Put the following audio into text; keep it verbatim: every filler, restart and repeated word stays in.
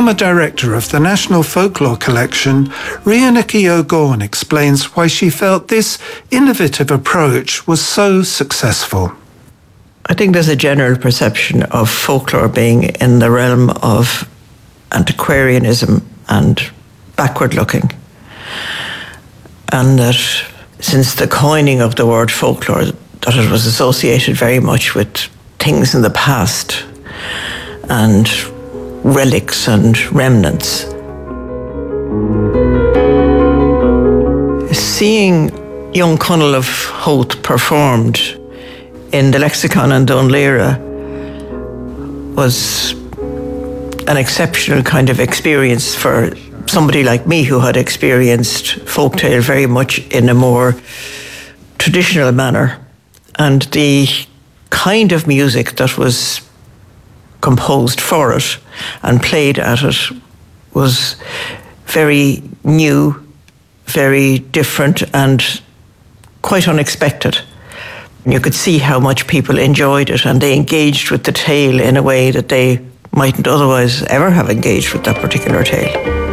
former director of the National Folklore Collection, Rhiannon O'Gorn explains why she felt this innovative approach was so successful. I think there's a general perception of folklore being in the realm of antiquarianism and backward-looking. And that since the coining of the word folklore, that it was associated very much with things in the past and relics and remnants. Seeing young Conall of Howth performed in the Lexicon in Dún Laoghaire was an exceptional kind of experience for somebody like me who had experienced folktale very much in a more traditional manner. And the kind of music that was composed for it and played at it was very new, very different and quite unexpected. You could see how much people enjoyed it and they engaged with the tale in a way that they mightn't otherwise ever have engaged with that particular tale.